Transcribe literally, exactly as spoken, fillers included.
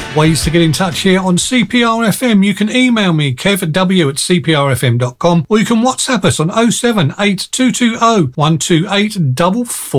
Ways to get in touch here on C P R F M. You can email me, kevw at c p r f m dot com, or you can WhatsApp us on oh seven eight two two oh one two eight four four.